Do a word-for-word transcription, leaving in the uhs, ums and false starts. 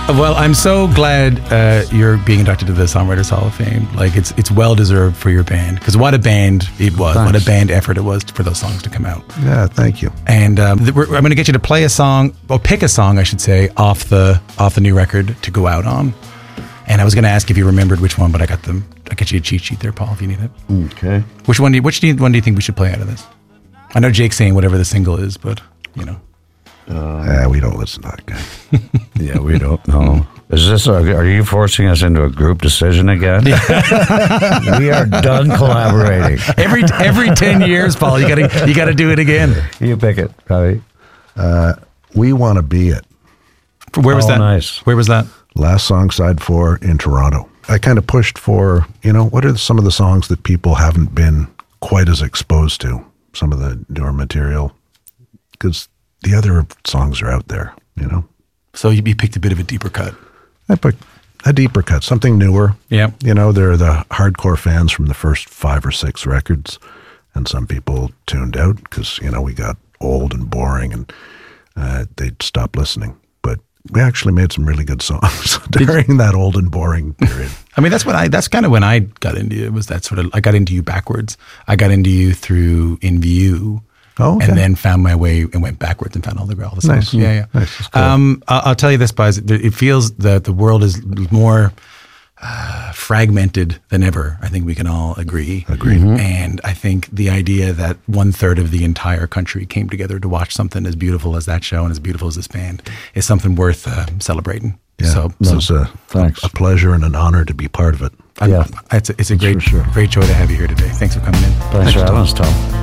Well, I'm so glad uh, you're being inducted to the Songwriters Hall of Fame. Like, it's it's well deserved for your band, because what a band it was, Thanks. what a band effort it was for those songs to come out. Yeah, thank you. And um, th- we're, I'm going to get you to play a song, or pick a song, I should say, off the off the new record to go out on. And I was going to ask if you remembered which one, but I got them. I get you a cheat sheet there, Paul, if you need it. Okay. Which one? Do you, which do you, one do you think we should play out of this? I know Jake's saying whatever the single is, but you know. Uh, yeah, we don't listen to that guy. Yeah, we don't know. Is this? A, are you forcing us into a group decision again? We are done collaborating. Every every ten years, Paul, you got to you got to do it again. You pick it, Robbie. Uh, we want to be it. Where was Oh, that? nice. Where was that? Last song, side four in Toronto. I kind of pushed for, you know, what are some of the songs that people haven't been quite as exposed to? Some of the newer material, because the other songs are out there, you know. So you, you picked a bit of a deeper cut. I put a deeper cut, something newer. Yeah. You know, they're the hardcore fans from the first five or six records, and some people tuned out because, you know, we got old and boring, and uh, they'd stop listening. But we actually made some really good songs during that old and boring period. I mean, that's when I. That's kind of when I got into you. It was that sort of. I got into you backwards. I got into you through In View. Oh, okay. And then found my way and went backwards and found all the all the songs. Nice. Yeah, yeah. Nice. That's cool. Um, I'll, I'll tell you this, guys. It feels that the world is more uh, fragmented than ever. I think we can all agree. Agreed. Mm-hmm. And I think the idea that one third of the entire country came together to watch something as beautiful as that show and as beautiful as this band is something worth uh, celebrating. Yeah, So, no, so it's a, Thanks. a pleasure and an honor to be part of it. I'm- Yeah. it's a, it's a great, for sure. great joy to have you here today. Thanks for coming in. Thanks for having us, Tom.